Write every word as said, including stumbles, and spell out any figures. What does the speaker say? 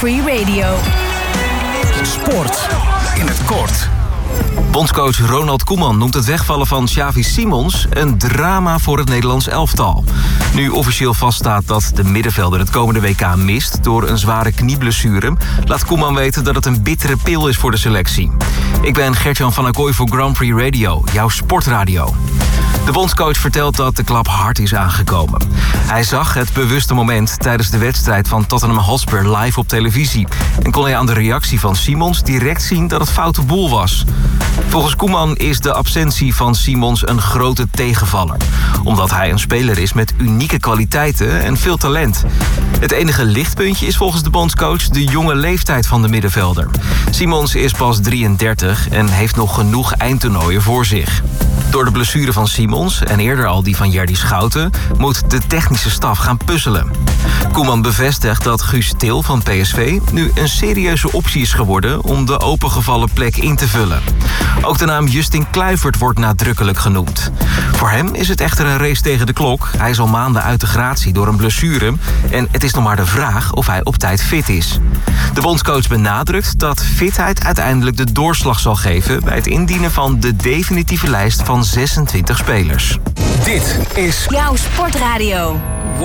Free Radio. Sport in het kort. Bondscoach Ronald Koeman noemt het wegvallen van Xavi Simons een drama voor het Nederlands elftal. Nu officieel vaststaat dat de middenvelder het komende W K mist door een zware knieblessure, laat Koeman weten dat het een bittere pil is voor de selectie. Ik ben Gert-Jan van Acquoy voor Grand Prix Radio, jouw sportradio. De bondscoach vertelt dat de klap hard is aangekomen. Hij zag het bewuste moment tijdens de wedstrijd van Tottenham Hotspur live op televisie. En kon hij aan de reactie van Simons direct zien dat het foute boel was. Volgens Koeman is de absentie van Simons een grote tegenvaller. Omdat hij een speler is met unieke kwaliteiten en veel talent. Het enige lichtpuntje is volgens de bondscoach de jonge leeftijd van de middenvelder. Simons is pas drieëndertig en heeft nog genoeg eindtoernooien voor zich. Door de blessure van Simons en eerder al die van Jerdy Schouten moet de technische staf gaan puzzelen. Koeman bevestigt dat Guus Til van P S V nu een serieuze optie is geworden om de opengevallen plek in te vullen. Ook de naam Justin Kluivert wordt nadrukkelijk genoemd. Voor hem is het echter een race tegen de klok. Hij is al maanden uit de gratie door een blessure en het is nog maar de vraag of hij op tijd fit is. De bondscoach benadrukt dat fitheid uiteindelijk de doorslag zal geven bij het indienen van de definitieve lijst van zesentwintig spelers. Dit is Jouw sportradio.